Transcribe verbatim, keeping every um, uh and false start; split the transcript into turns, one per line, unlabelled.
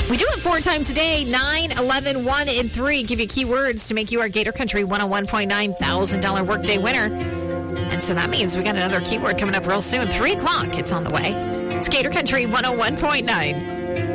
We do it four times a day, nine, eleven, one, and three. Give you keywords to make you our Gator Country one oh one point nine thousand dollars workday winner. And so that means we got another keyword coming up real soon. three o'clock, it's on the way. It's Gator Country one oh one point nine.